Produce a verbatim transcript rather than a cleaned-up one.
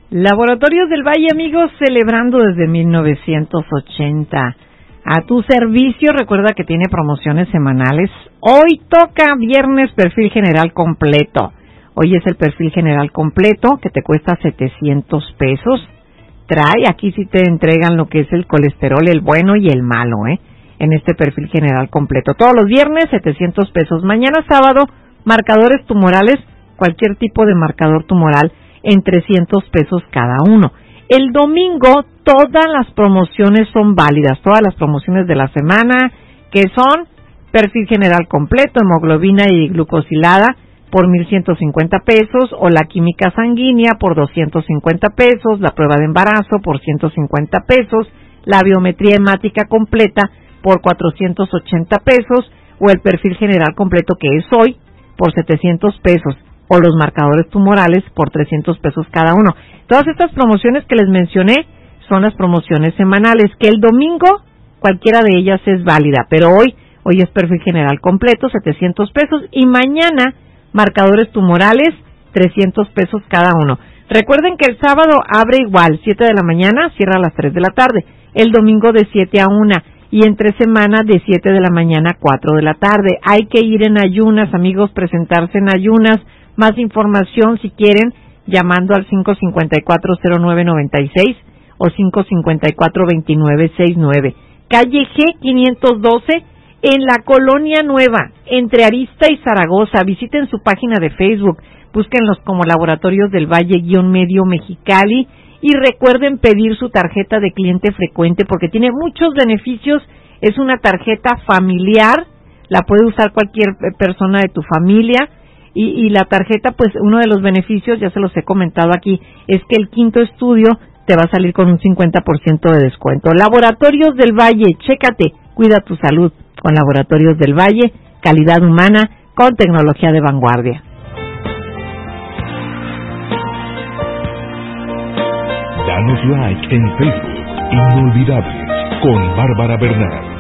Laboratorios del Valle, amigos, celebrando desde mil novecientos ochenta. A tu servicio, recuerda que tiene promociones semanales. Hoy toca viernes perfil general completo. Hoy es el perfil general completo que te cuesta setecientos pesos. Trae, aquí sí te entregan lo que es el colesterol, el bueno y el malo, ¿eh? En este perfil general completo. Todos los viernes, setecientos pesos. Mañana sábado, marcadores tumorales, cualquier tipo de marcador tumoral, en trescientos pesos cada uno. El domingo, todas las promociones son válidas, todas las promociones de la semana, que son perfil general completo, hemoglobina y glucosilada por mil ciento cincuenta pesos, o la química sanguínea por doscientos cincuenta pesos, la prueba de embarazo por ciento cincuenta pesos, la biometría hemática completa por cuatrocientos ochenta pesos, o el perfil general completo que es hoy por setecientos pesos, o los marcadores tumorales por trescientos pesos cada uno. Todas estas promociones que les mencioné son las promociones semanales, que el domingo cualquiera de ellas es válida, pero hoy, hoy es perfil general completo, setecientos pesos, y mañana marcadores tumorales, trescientos pesos cada uno. Recuerden que el sábado abre igual, siete de la mañana, cierra a las tres de la tarde, el domingo de siete a una, y entre semana de siete de la mañana a cuatro de la tarde. Hay que ir en ayunas, amigos, presentarse en ayunas. Más información, si quieren, llamando al cinco cinco cuatro cero nueve nueve seis o cinco cinco cuatro dos nueve seis nueve. Calle G quinientos doce, en la Colonia Nueva, entre Arista y Zaragoza. Visiten su página de Facebook, búsquenlos como Laboratorios del Valle-Medio Mexicali, y recuerden pedir su tarjeta de cliente frecuente porque tiene muchos beneficios. Es una tarjeta familiar, la puede usar cualquier persona de tu familia. Y, y la tarjeta, pues uno de los beneficios, ya se los he comentado aquí, es que el quinto estudio te va a salir con un cincuenta por ciento de descuento. Laboratorios del Valle, chécate, cuida tu salud con Laboratorios del Valle, calidad humana con tecnología de vanguardia. Danos like en Facebook, Inolvidables, con Bárbara Bernal.